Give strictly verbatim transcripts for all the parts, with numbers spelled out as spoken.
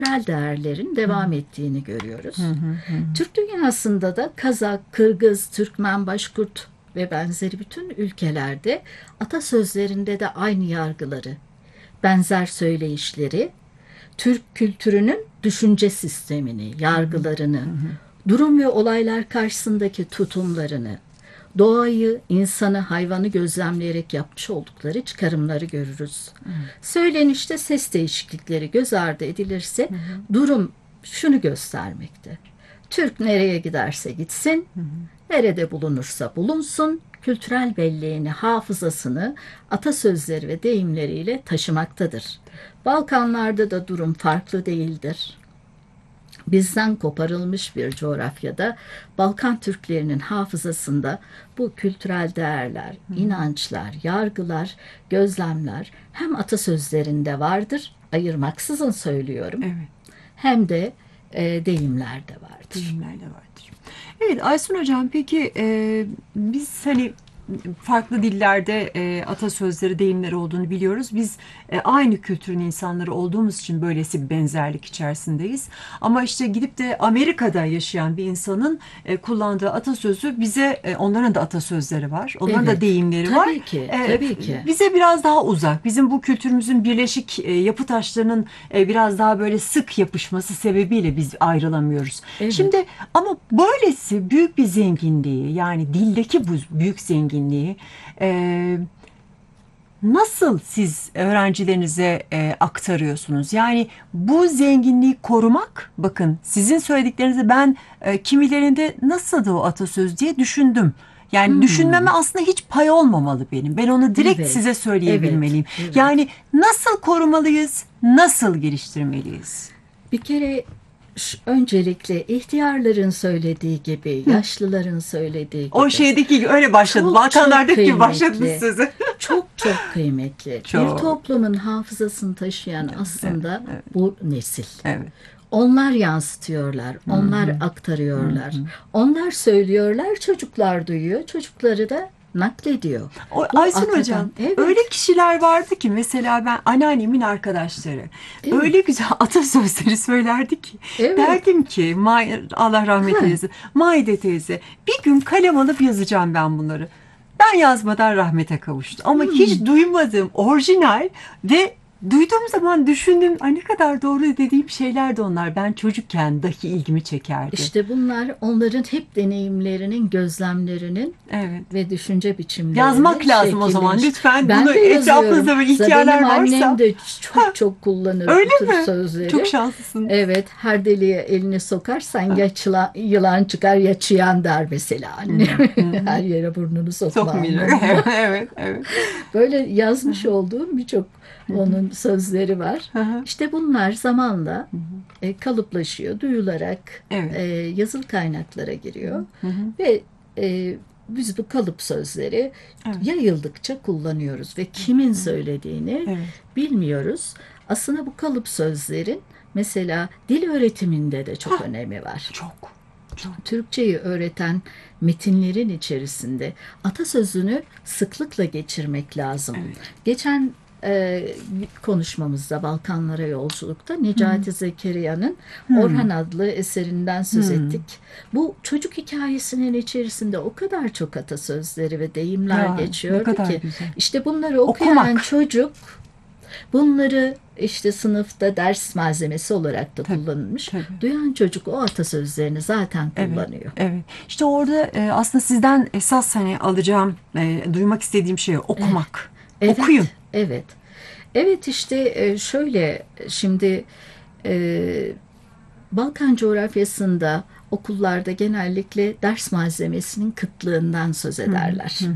kültürel değerlerin devam ettiğini görüyoruz. Hı hı hı. Türk dünyasında da Kazak, Kırgız, Türkmen, Başkurt ve benzeri bütün ülkelerde atasözlerinde de aynı yargıları, benzer söyleyişleri, Türk kültürünün düşünce sistemini, yargılarını, durum ve olaylar karşısındaki tutumlarını, doğayı, insanı, hayvanı gözlemleyerek yapmış oldukları çıkarımları görürüz. Söylenişte ses değişiklikleri göz ardı edilirse durum şunu göstermekte. Türk nereye giderse gitsin, nerede bulunursa bulunsun, kültürel belleğini, hafızasını atasözleri ve deyimleriyle taşımaktadır. Balkanlarda da durum farklı değildir. Bizden koparılmış bir coğrafyada Balkan Türklerinin hafızasında bu kültürel değerler, inançlar, yargılar, gözlemler hem atasözlerinde vardır, ayırmaksızın söylüyorum, Evet. hem de e, deyimlerde vardır. Deyimler de vardır. Evet Aysun Hocam, peki e, biz hani farklı dillerde e, atasözleri, deyimleri olduğunu biliyoruz. Biz e, aynı kültürün insanları olduğumuz için böylesi bir benzerlik içerisindeyiz. Ama işte gidip de Amerika'da yaşayan bir insanın e, kullandığı atasözü bize, e, onların da atasözleri var. Onların da Evet, deyimleri tabii var. ki, E, tabii ki. Bize biraz daha uzak. Bizim bu kültürümüzün birleşik e, yapı taşlarının e, biraz daha böyle sık yapışması sebebiyle biz ayrılamıyoruz. Evet. Şimdi ama böylesi büyük bir zenginliği, yani dildeki bu büyük zenginliği e, nasıl siz öğrencilerinize e, aktarıyorsunuz? Yani bu zenginliği korumak, bakın sizin söylediklerinizi ben e, kimilerinde nasıl da o atasöz diye düşündüm. Yani Hmm. düşünmeme aslında hiç pay olmamalı benim. Ben onu direkt Evet, size söyleyebilmeliyim. evet, evet. Yani nasıl korumalıyız, nasıl geliştirmeliyiz? Bir kere ş- öncelikle ihtiyarların söylediği gibi, yaşlıların söylediği gibi. O şeydeki gibi öyle başladı. Çok, Balkanlardaki çok gibi başladınız kıymetli. sözü. Çok çok kıymetli. Çok. Bir toplumun hafızasını taşıyan aslında evet. bu nesil. Evet. Onlar yansıtıyorlar, onlar aktarıyorlar. Onlar söylüyorlar, çocuklar duyuyor, çocukları da naklediyor. O, Bu Aysun hakikaten- Hocam, evet. öyle kişiler vardı ki mesela ben anneannemin arkadaşları Evet. öyle güzel atasözleri söylerdi ki Evet. derdim ki Ma- Allah rahmet Ha. eylesin Maide teyze, bir gün kalem alıp yazacağım ben bunları. Ben yazmadan rahmete kavuştu ama Hmm. hiç duymadığım orijinal ve duyduğum zaman düşündüm, ay ne kadar doğru dediğim şeyler de onlar. Ben çocukken dahi ilgimi çekerdi. İşte bunlar onların hep deneyimlerinin, gözlemlerinin Evet. ve düşünce biçimlerinin Yazmak lazım o zaman. şekillenmiş. Lütfen Ben bunu de etrafınızda yazıyorum. böyle Mesela ihtiyarlar benim varsa. annem de çok çok kullanır Öyle bu tür mi? sözleri. Çok şanslısın. Evet, her deliğe elini sokarsan ya çıla- yılan çıkar ya çıyan der mesela annem. Her yere burnunu sokma Sokmayacak. anlamında. evet, evet. Böyle yazmış olduğum birçok onun sözleri var. Hı hı. İşte bunlar zamanla e, kalıplaşıyor, duyularak Evet. e, yazılı kaynaklara giriyor Hı hı. ve e, biz bu kalıp sözleri Evet. yayıldıkça kullanıyoruz ve kimin söylediğini Evet. bilmiyoruz. Aslında bu kalıp sözlerin mesela dil öğretiminde de çok önemi var. Çok. Çok. Türkçeyi öğreten metinlerin içerisinde atasözünü sıklıkla geçirmek lazım. Evet. Geçen e, konuşmamızda Balkanlara Yolculuk'ta Necati Zekeriya'nın Orhan adlı eserinden söz Hmm. ettik. Bu çocuk hikayesinin içerisinde o kadar çok atasözleri ve deyimler Ya, ne geçiyordu kadar ki güzel. işte bunları okuyan Okumak. çocuk bunları işte sınıfta ders malzemesi olarak da Tabii, kullanılmış. tabii. Duyan çocuk o atasözlerini zaten kullanıyor. Evet, evet. İşte orada e, aslında sizden esas hani alacağım, e, duymak istediğim şey okumak. Evet, Okuyun. Evet. Evet işte e, şöyle şimdi e, Balkan coğrafyasında okullarda genellikle ders malzemesinin kıtlığından söz ederler. Hı hı.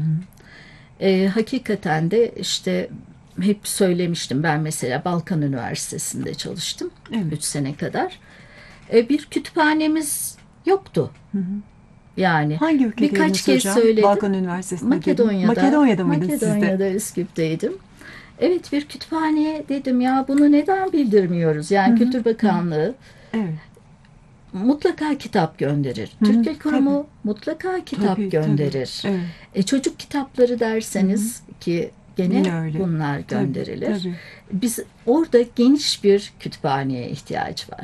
E, hakikaten de işte hep söylemiştim, ben mesela Balkan Üniversitesi'nde çalıştım Evet. üç sene kadar. E, bir kütüphanemiz yoktu. Hı hı. Yani Hangi ülkedeydiniz birkaç kez hocam? söyledim. Balkan Üniversitesi'nde Makedonya'da. Makedonya'da mıydınız siz de? Makedonya'da Üsküp'teydim. Evet, bir kütüphaneye dedim ya bunu neden bildirmiyoruz? Yani Hı hı, Kültür Bakanlığı Evet. mutlaka kitap gönderir. Hı hı, Türk Dil Kurumu mutlaka kitap Tabii, gönderir. tabii. Evet. E, çocuk kitapları derseniz ki gene Yine öyle. bunlar Tabii, gönderilir. tabii. Biz orada geniş bir kütüphaneye ihtiyaç var.